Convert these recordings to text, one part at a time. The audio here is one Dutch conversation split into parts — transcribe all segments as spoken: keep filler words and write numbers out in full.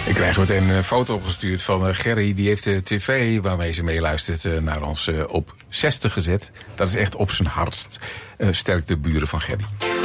Ik krijg meteen een foto opgestuurd van uh, Gerry. Die heeft de tv waarmee ze meeluistert uh, naar ons uh, op zestig gezet. Dat is echt op zijn hardst. Uh, sterk de buren van Gerry.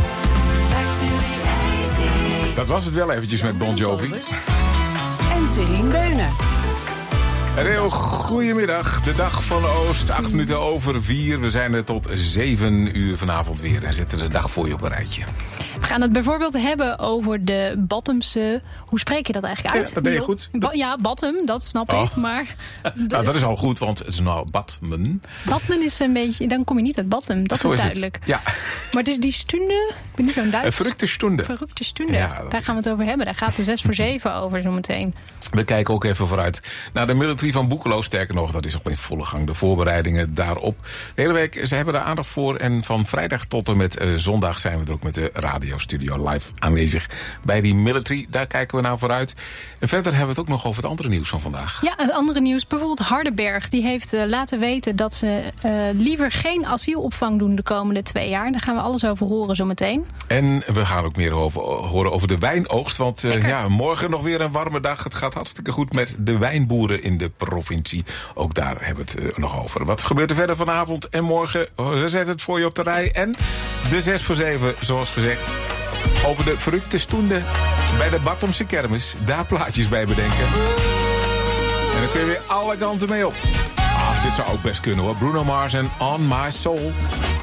Dat was het wel eventjes met Bon Jovi. En Serien Beunen. Een heel goedemiddag. De dag van de Oost. Acht minuten over vier. We zijn er tot zeven uur vanavond weer. En zetten de dag voor je op een rijtje. We gaan het bijvoorbeeld hebben over de Bottomse... Hoe spreek je dat eigenlijk uit? Ja, dat ben je goed. Ba- ja, bottom, dat snap oh. ik. Maar de... nou, dat is al goed, want het is nou Batman. Batman is een beetje... Dan kom je niet uit bottom, dat Zo is is duidelijk. Het. Ja. Maar het is die stunde... Ik ben niet zo'n Duits. Een verrukte stunde. Verrukte stunde. Ja, daar gaan we het over hebben. Daar gaat de zes voor zeven over zometeen. We kijken ook even vooruit naar de military van Boekelo. Sterker nog, dat is al in volle gang. De voorbereidingen daarop. De hele week, ze hebben daar aandacht voor. En van vrijdag tot en met uh, zondag zijn we er ook met de radiostudio live aanwezig bij die military. Daar kijken we naar vooruit. En verder hebben we het ook nog over het andere nieuws van vandaag. Ja, het andere nieuws. Bijvoorbeeld Hardenberg. Die heeft uh, laten weten dat ze uh, liever geen asielopvang doen de komende twee jaar. Daar gaan we alles over horen zometeen. En we gaan ook meer over, horen over de wijnoogst. Want uh, ja, morgen nog weer een warme dag. Het gaat hartstikke goed met de wijnboeren in de provincie. Ook daar hebben we het uh, nog over. Wat gebeurt er verder vanavond en morgen? We zetten het voor je op de rij. En de zes voor zeven, zoals gezegd. Over de verrukte stoende bij de Battomse kermis. Daar plaatjes bij bedenken. En dan kun je weer alle kanten mee op. Ah, dit zou ook best kunnen hoor. Bruno Mars en On My Soul.